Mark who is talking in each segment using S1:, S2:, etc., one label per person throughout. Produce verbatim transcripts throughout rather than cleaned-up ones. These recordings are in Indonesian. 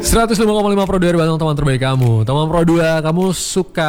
S1: seratus lima koma lima Pro dua Bandung, teman terbaik kamu. Teman Pro dua, kamu suka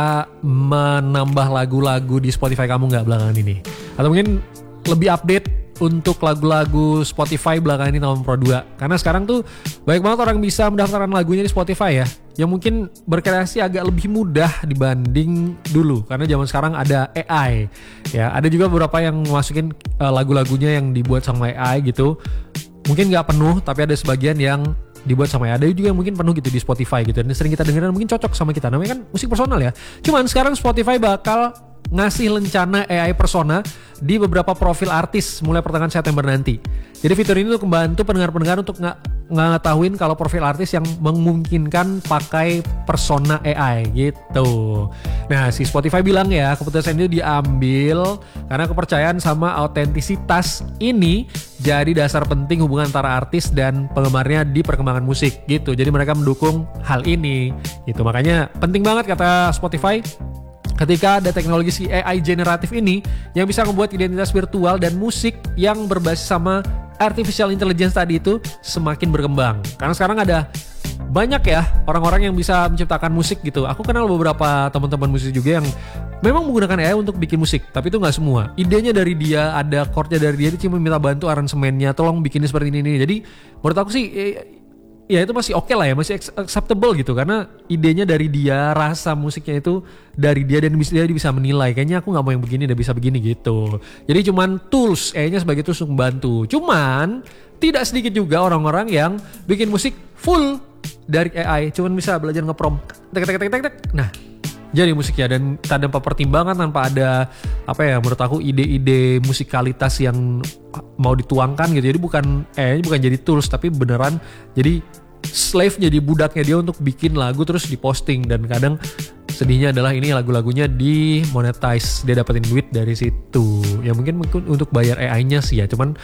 S1: menambah lagu-lagu di Spotify kamu gak belakangan ini? Atau mungkin lebih update untuk lagu-lagu Spotify belakangan ini teman Pro dua? Karena sekarang tuh banyak banget orang bisa mendaftarkan lagunya di Spotify ya, yang mungkin berkreasi agak lebih mudah dibanding dulu. Karena zaman sekarang ada A I ya, ada juga beberapa yang masukin uh, lagu-lagunya yang dibuat sama A I gitu. Mungkin gak penuh, tapi ada sebagian yang dibuat sama ya. Ada juga yang mungkin penuh gitu di Spotify gitu, dan sering kita dengerin mungkin cocok sama kita. Namanya kan musik personal ya. Cuman sekarang Spotify bakal ngasih lencana A I persona di beberapa profil artis mulai pertengahan September nanti. Jadi fitur ini tuh membantu pendengar-pendengar untuk nggak ngetahuin kalau profil artis yang memungkinkan pakai persona A I gitu. Nah, si Spotify bilang ya, keputusan itu diambil karena kepercayaan sama autentisitas ini jadi dasar penting hubungan antara artis dan penggemarnya di perkembangan musik gitu. Jadi mereka mendukung hal ini gitu. Makanya penting banget kata Spotify ketika ada teknologi si A I generatif ini yang bisa membuat identitas virtual dan musik yang berbasis sama artificial intelligence tadi itu semakin berkembang. Karena sekarang ada banyak ya orang-orang yang bisa menciptakan musik gitu. Aku kenal beberapa teman-teman musisi juga yang memang menggunakan A I untuk bikin musik, tapi itu nggak semua. Idenya dari dia, ada chordnya dari dia, dia cuma minta bantu aransemennya, tolong bikinnya seperti ini, ini. Jadi menurut aku sih ya itu masih oke okay lah ya, masih acceptable gitu, karena idenya dari dia, rasa musiknya itu dari dia, dan dia bisa menilai kayaknya aku nggak mau yang begini, udah bisa begini gitu. Jadi cuman tools, A I-nya sebagai tools untuk membantu. Cuman tidak sedikit juga orang-orang yang bikin musik full dari A I, cuman bisa belajar ngeprom, tek tek tek tek tek. Nah, jadi musiknya dan tanpa pertimbangan, tanpa ada apa ya, menurut aku ide-ide musikalitas yang mau dituangkan gitu. Jadi bukan eh bukan jadi tools, tapi beneran jadi slave, jadi budaknya dia untuk bikin lagu terus diposting. Dan kadang sedihnya adalah ini lagu-lagunya di monetize, dia dapetin duit dari situ. Ya mungkin mungkin untuk bayar A I-nya sih ya, cuman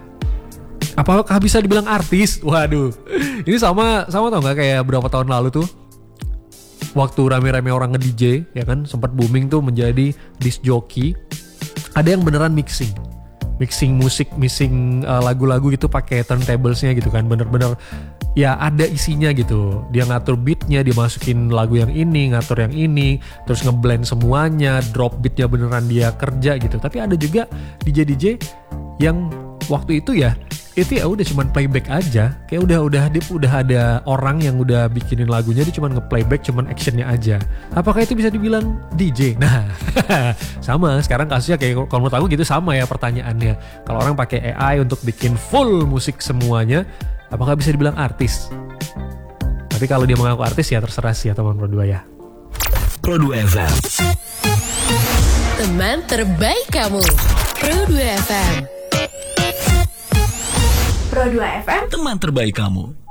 S1: apakah bisa dibilang artis? Waduh, ini sama sama tau nggak kayak berapa tahun lalu tuh, waktu rame-rame orang nge-D J ya kan, sempat booming tuh menjadi disc jockey. Ada yang beneran mixing mixing musik, mixing uh, lagu-lagu gitu pakai turntablesnya gitu kan, bener-bener ya ada isinya gitu. Dia ngatur beatnya, dia masukin lagu yang ini, ngatur yang ini, terus ngeblend semuanya, drop beatnya beneran dia kerja gitu. Tapi ada juga D J D J yang waktu itu ya itu ya udah cuman playback aja, kayak udah udah dia udah ada orang yang udah bikinin lagunya, dia cuman nge-playback, cuman actionnya aja. Apakah itu bisa dibilang D J? Nah, sama sekarang kasusnya kayak kalau menurut aku gitu, sama ya pertanyaannya. Kalau orang pakai A I untuk bikin full musik semuanya, apakah bisa dibilang artis? Tapi kalau dia mengaku artis ya terserah sih ya teman Pro dua ya.
S2: Pro dua F M,
S3: teman terbaik kamu. Pro dua F M. Pro dua F M,
S2: teman terbaik kamu.